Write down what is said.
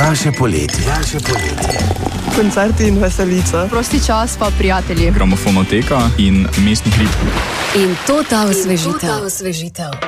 Daljše poletje. Koncerti in veselica. Prosti čas pa prijatelji. Gramofonoteka in mestni hrib. In to ta osvežitev.